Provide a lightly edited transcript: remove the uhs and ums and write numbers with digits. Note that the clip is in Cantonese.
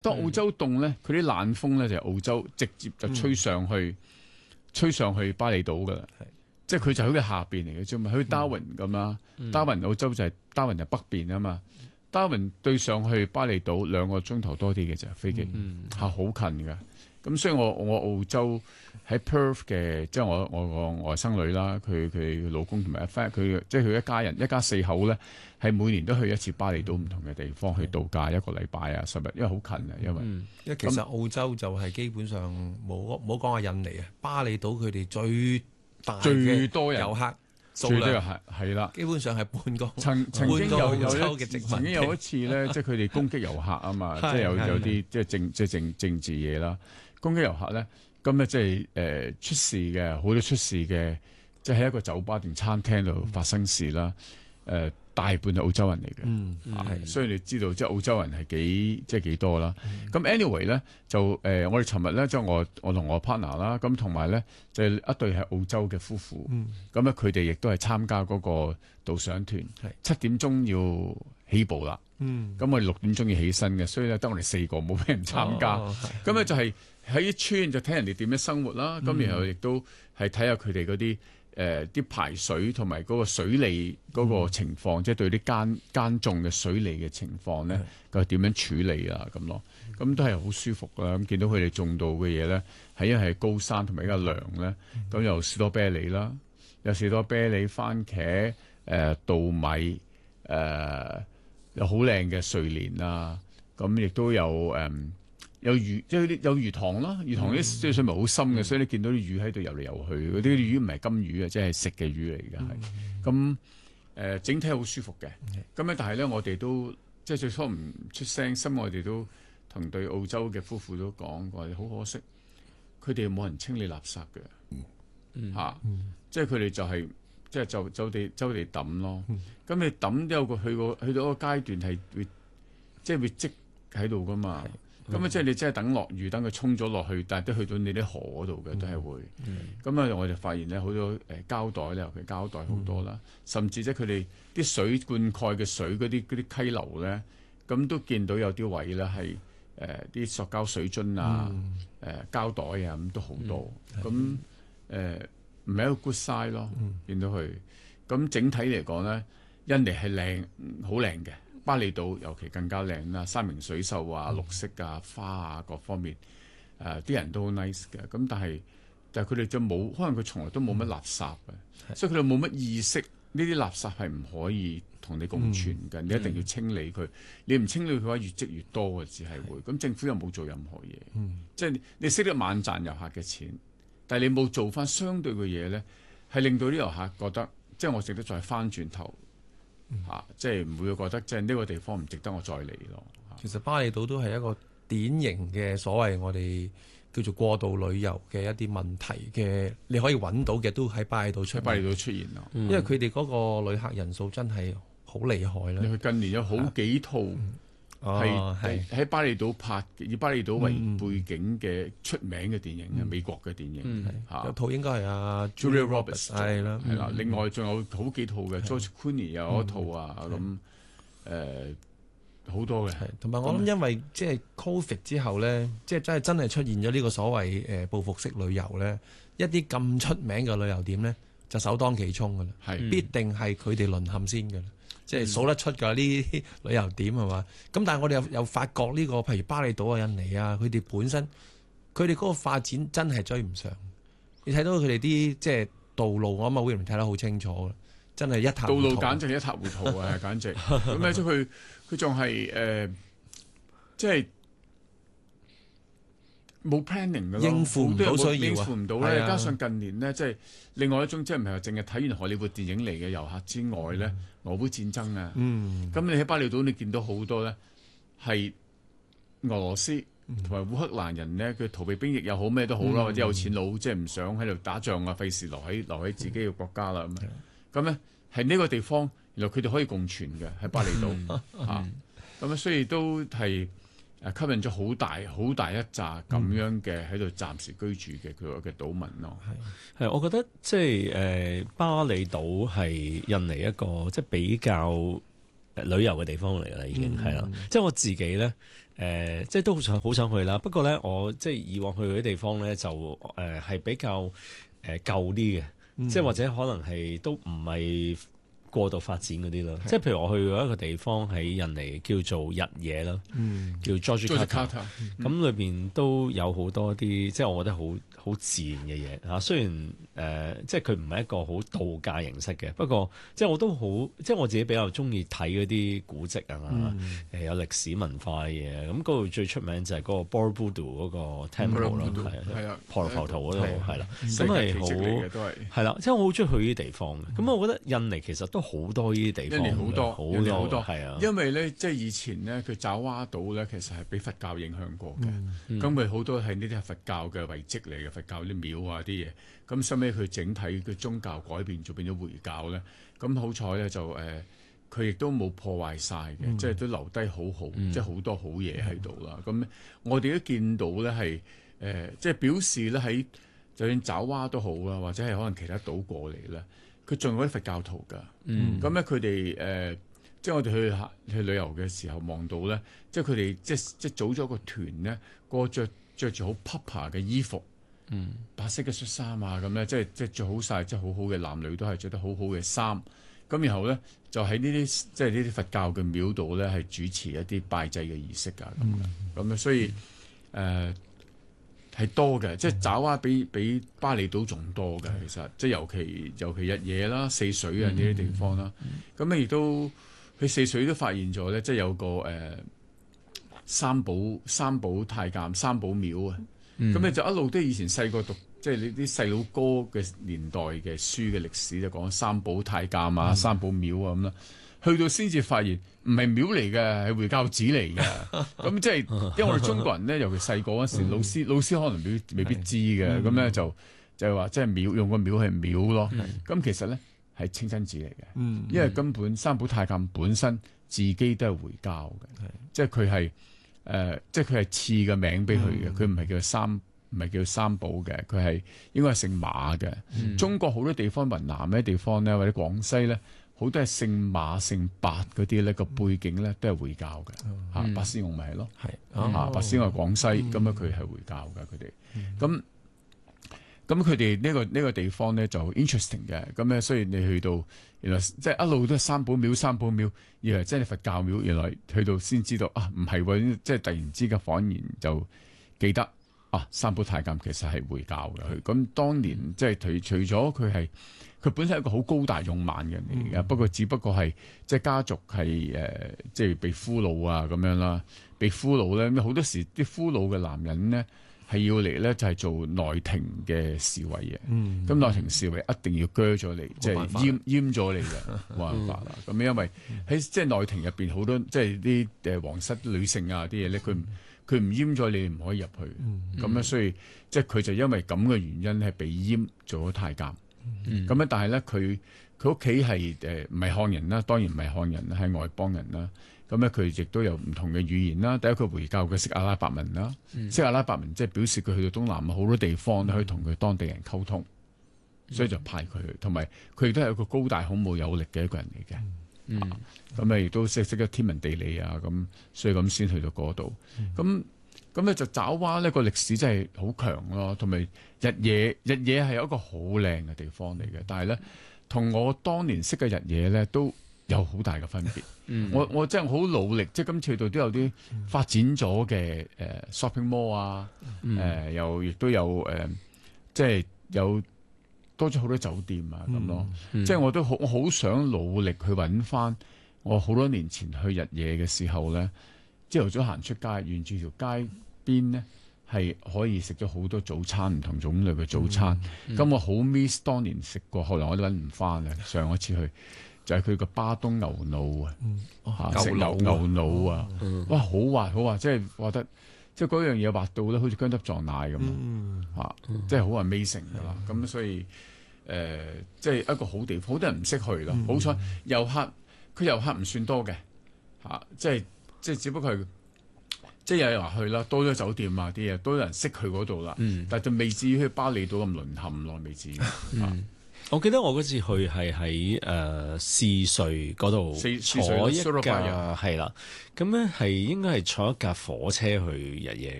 當澳洲凍咧，佢啲冷風咧就係澳洲直接就吹上去巴厘島噶啦。即係佢就喺佢下邊嚟嘅啫嘛，好似 Darwin 咁啦。Darwin 澳洲就係 Darwin 就北邊啊嘛。Darwin 對上去巴厘島2個鐘頭多啲嘅啫，飛機好近㗎。咁所以我澳洲喺 Perth 嘅，即係我個外甥女啦，佢老公同埋佢即係佢一家人一家4口咧，係每年都去一次巴厘島唔同嘅地方去度假1個禮拜啊10日，因為好近啊，因為其實澳洲就係基本上冇講話印尼啊，巴厘島佢哋最多遊客數量係啦， 基本上係半個曾經曾經有一次咧，即係佢哋攻擊遊客啊嘛，即係有啲即係政治嘢啦，攻擊遊客咧，咁咧即係出事嘅，好多出事嘅，即係喺一個酒吧定餐廳度發生事啦，大半係澳洲人嚟嘅，所以你知道即係澳洲人係幾多啦。咁 anyway 咧就我哋尋日咧即係我同我 partner 啦，咁同埋咧就一對係澳洲嘅夫婦，咁咧佢哋亦都係參加嗰個導賞團，7點鐘要起步啦。咁我哋6點鐘要起身嘅，所以咧得我哋4個冇俾人參加。咁咧就係喺村就睇人哋點樣生活啦，咁然後亦都係睇下佢哋嗰啲。啲排水同埋嗰個水利嗰個情況，即係對啲耕種嘅水利嘅情況咧，佢點樣處理啊咁咯？咁都係好舒服啦。咁見到佢哋種到嘅嘢咧，係因為係高山同埋一個涼咧，咁有士多啤梨啦，有士多啤梨、番茄、稻米，有好靚嘅睡蓮啊，咁亦都有有魚，即係啲有魚塘啦，魚塘啲水咪好深嘅，所以你見到啲魚喺度游嚟游去，嗰啲魚唔係金魚啊，即係食嘅魚嚟嘅係。咁整體好舒服嘅。咁咧，但係咧，我哋都即係最初唔出聲，心我哋都同對澳洲嘅夫婦都講過，好可惜，佢哋冇人清理垃圾嘅，即係佢哋就係即係就地抌咯。咁你抌都有個去到一個階段係會即係會積喺度噶嘛。咁即係你真係等落雨，等佢沖咗落去，但係都去到你啲河嗰度嘅，都係會。咁我哋發現咧，好多膠袋咧，尤其膠袋好多啦，甚至即係佢哋啲水灌溉嘅水嗰啲溪流咧，咁都見到有啲位咧係啲塑膠水樽啊、膠袋啊咁都好多。咁唔係一個 good sign 咯，見到佢。咁整體嚟講咧，印尼係靚，好靚嘅。巴厘島尤其更加靚啦，山明水秀啊、綠色啊、花啊各方面，啲人都好 nice 嘅。咁但係佢哋就冇，可能佢從來都冇乜垃圾嘅，所以佢哋冇乜意識。呢啲垃圾係唔可以同你共存嘅，你一定要清理佢。你唔清理佢嘅話，越積越多嘅，只係會。咁政府又冇做任何嘢，即係你識得猛賺遊客嘅錢，但係你冇做翻相對嘅嘢咧，係令到啲遊客覺得，即係我值得再翻轉頭。即係唔會覺得即係呢個地方唔值得我再嚟咯。 其實巴厘島都係一個典型嘅所謂我哋叫做過度旅遊嘅一啲問題嘅，你可以揾到嘅都喺巴厘島出現咯。 因為佢哋嗰個旅客人數真係好厲害啦。 佢近年有好幾套係喺巴厘島拍，以巴厘島為背景嘅出名嘅電影，美國嘅電影。 有套應該係阿 Julia Roberts 係啦。 另外仲有好幾套嘅 George Clooney 有一套啊，咁好多嘅。 同埋我諗，因為即係 Covid 之後咧，即係真係出現咗呢個所謂報復式旅遊咧，一啲咁出名嘅旅遊點咧，就首當其衝㗎啦，必定係佢哋淪陷先㗎啦。即係數得出㗎呢啲旅遊點係嘛？咁但係我哋又發覺呢個譬如巴厘島啊、印尼啊，佢哋本身佢哋嗰個發展真係追唔上。你睇到佢哋啲即係道路，我諗啊會唔睇得好清楚㗎，真係一塌糊塗。 道路簡直係一塌糊塗啊！簡直咁咧，即係佢仲係即係冇 planning 㗎咯， 應付唔到需要啊， 應付唔到咧。加上近年咧，即係另外一種即係唔係話淨係睇完荷里活電影嚟嘅遊客之外咧，俄烏戰爭啊，咁你喺巴厘島你見到好多咧係俄羅斯同埋烏克蘭人咧，佢逃避兵役又好咩都好啦，或者有錢佬即係唔想喺度打仗啊，費事留喺自己嘅國家啦咁咧係呢個地方，原來佢哋可以共存嘅喺巴厘島咁所以都係吸引咗好大一紮咁樣嘅喺度暫時居住嘅佢嘅島民咯。 係，我覺得即係巴厘島係印尼一個即係比較旅遊嘅地方嚟㗎啦，已經係啦。即係我自己咧，即係都好想去啦。不過咧，我即係以往去嗰啲地方咧，就係比較舊啲嘅，即係或者可能係都唔係過度發展嗰啲咯。即係譬如我去過一個地方喺印尼叫做日野啦，叫 Yogyakarta，咁裏邊都有好多啲，即係我覺得好自然嘅嘢嚇。雖然即係佢唔係一個好度假形式嘅，不過即係我都好，即係我自己比較中意睇嗰啲古蹟啊，有歷史文化嘅嘢。咁嗰度最出名就係嗰個 Borobudur 嗰個 temple 咯，係啊，婆羅浮屠嗰度係啦，咁係好係啦，即係我好中意去呢啲地方嘅。咁我覺得印尼其實都好多呢啲地方， 印尼好多係啊， 因為咧即係以前咧佢爪哇島咧其實係俾佛教影響過嘅，咁佢好多係呢啲係佛教嘅遺跡嚟嘅，佛教啲廟啊啲嘢。咁收尾佢整體嘅宗教改變咗，變咗回教咧。咁好彩咧就佢亦都冇破壞晒嘅，即係都留低好，即係好多好嘢喺度啦。咁我哋都見到咧係即係表示咧喺就算爪哇都好啦，或者係可能其他島過嚟咧，佢仲有啲佛教徒㗎。咁咧佢哋即係我哋去旅遊嘅時候望到咧，即係佢哋即係組咗個團咧，個着住好 proper 嘅衣服。白色嘅恤衫啊，咁咧即係着好晒，即係好好嘅男女都係着得好好嘅衫。咁然後咧就喺呢啲即係呢啲佛教嘅廟度咧，係主持一啲拜祭嘅儀式啊咁樣。所以係多嘅，即係爪哇比巴厘島仲多嘅。其實即係尤其日野啦、四水啊呢啲地方啦。咁咧亦都去四水都發現咗咧，即係有個三寶太監三寶廟啊。咁你就一路都以前細個讀，即係你啲細佬哥嘅年代嘅書嘅歷史就講三寶太監啊、三寶廟啊咁啦。去到先至發現唔係廟嚟嘅，係回教寺嚟嘅。咁即係因為我哋中國人咧，尤其細個嗰時，老師可能未必知嘅。咁咧就係話即係廟用個廟係廟咯。咁其實咧係清真寺嚟嘅，因為根本三寶太監本身自己都係回教嘅，即係佢係。即係佢係賜嘅名俾佢嘅，佢唔係叫三寶嘅，佢係應該係姓馬嘅。中國好多地方，雲南啲地方咧，或者廣西咧，好多係姓馬、姓白嗰啲咧，個背景咧都係回教嘅。白絲絨咪係咯，白絲絨係廣西，咁啊佢係回教嘅佢哋。咁佢哋呢個地方咧就 interesting 嘅。咁咧雖然你去到原來即係一路都係三寶廟，以為真係佛教廟，原來去到先知道啊，唔係喎，即係突然之間恍然就記得啊，三寶太監其實係回教嘅。咁當年即係除咗佢本身係一個好高大勇猛嘅人嚟嘅，不過只不過係即係家族係即係被俘虜啊咁樣啦，被俘虜咧，咁好多時啲俘虜嘅男人咧。係要嚟咧，就係做內廷嘅侍衛嘅。咁內廷侍衛一定要鋸咗你，即係閹咗你嘅，冇辦法啦。咁因為喺即係內廷入邊好多即係啲皇室女性啊啲嘢咧，佢唔閹咗你唔可以入去。咁咧，所以即係佢就因為咁嘅原因係被閹做咗太監。咁咧，但係咧佢屋企係唔係漢人啦，當然唔係漢人啦，係外邦人啦。咁咧佢亦都有唔同嘅語言啦。第一佢回教佢識阿拉伯文啦，識阿拉伯文即係表示佢去到東南亞好多地方都可以同佢當地人溝通，所以就派佢去。同埋佢亦都係一個高大孔武有力嘅一個人嚟嘅。咁亦都識得天文地理啊，咁所以咁先去到嗰度。咁咧就爪哇呢個歷史真係好強咯，同埋日野係有一個好靚嘅地方嚟嘅，但係咧同我當年識嘅日野咧都有好大嘅分別。我真係好努力，即係今次去到都有啲發展咗嘅shopping mall 啊，又亦都有即係有多咗好多酒店啊咁咯。即係我好想努力去揾翻我好多年前去日野嘅時候咧，朝頭早行出街，沿住條街邊咧係可以食咗好多早餐，唔同種類嘅早餐。咁我好 miss 當年食過，後來我都揾唔翻啦。上一次去。就係佢個巴東牛腦啊，食牛腦啊，哇，好滑，即係滑得，即係嗰樣嘢滑到咧，好似薑汁撞奶咁即係好 amazing 噶啦。咁所以即係一個好地方，好多人唔識去咯。好彩佢遊客唔算多嘅即係只不過係即係有人話去啦，多咗酒店啊啲嘢，多咗人識去嗰度啦。但係就未至於去巴厘島咁淪陷咯，未至於。 我記得我嗰次去係喺試睡嗰度坐一架係啦，咁咧係應該係坐一架火車去日夜